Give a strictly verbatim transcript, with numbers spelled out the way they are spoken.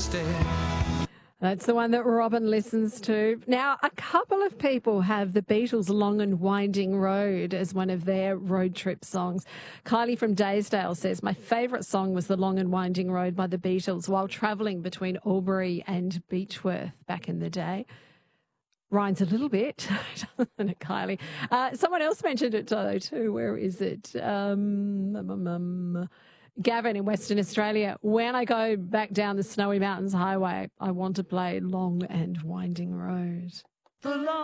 instead. That's the one that Robin listens to. Now, a couple of people have the Beatles' Long and Winding Road as one of their road trip songs. Kylie from Daysdale says, my favourite song was The Long and Winding Road by the Beatles while travelling between Albury and Beechworth back in the day. Rhymes a little bit, doesn't it, Kylie? Uh, someone else mentioned it, though, too. Where is it? Um, um, um, Gavin in Western Australia. When I go back down the Snowy Mountains Highway, I want to play Long and Winding Road.